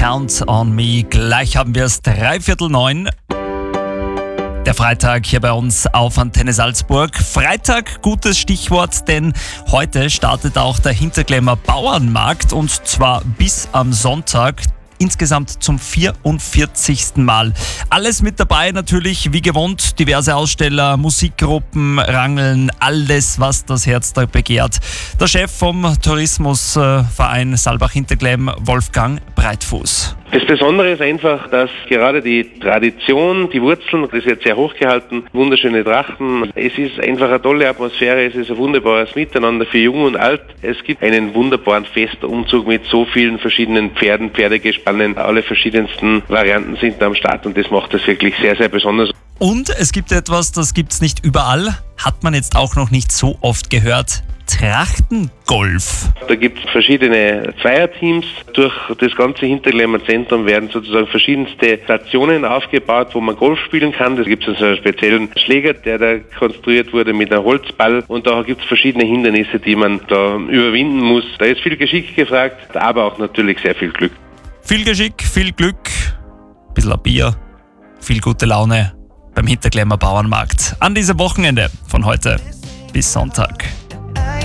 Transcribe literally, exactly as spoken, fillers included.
Count on Me. Gleich haben wir es dreiviertel neun. Der Freitag hier bei uns auf Antenne Salzburg. Freitag, gutes Stichwort, denn heute startet auch der Hinterklemmer Bauernmarkt und zwar bis am Sonntag. Insgesamt zum vierundvierzigsten Mal. Alles mit dabei natürlich, wie gewohnt, diverse Aussteller, Musikgruppen, Rangeln, alles, was das Herz da begehrt. Der Chef vom Tourismusverein Saalbach-Hinterklemm, Wolfgang Breitfuß. Das Besondere ist einfach, dass gerade die Tradition, die Wurzeln, das wird sehr hochgehalten, wunderschöne Trachten. Es ist einfach eine tolle Atmosphäre, es ist ein wunderbares Miteinander für Jung und Alt. Es gibt einen wunderbaren Festumzug mit so vielen verschiedenen Pferden, Pferdegespannen, alle verschiedensten Varianten sind da am Start und das macht das wirklich sehr, sehr besonders. Und es gibt etwas, das gibt's nicht überall, hat man jetzt auch noch nicht so oft gehört. Trachtengolf. Da gibt es verschiedene Zweierteams. Durch das ganze Hinterklemmer Zentrum werden sozusagen verschiedenste Stationen aufgebaut, wo man Golf spielen kann. Da gibt es einen speziellen Schläger, der da konstruiert wurde mit einem Holzball. Und da gibt es verschiedene Hindernisse, die man da überwinden muss. Da ist viel Geschick gefragt, aber auch natürlich sehr viel Glück. Viel Geschick, viel Glück, ein bisschen Bier, viel gute Laune beim Hinterklemmer Bauernmarkt. An diesem Wochenende von heute bis Sonntag.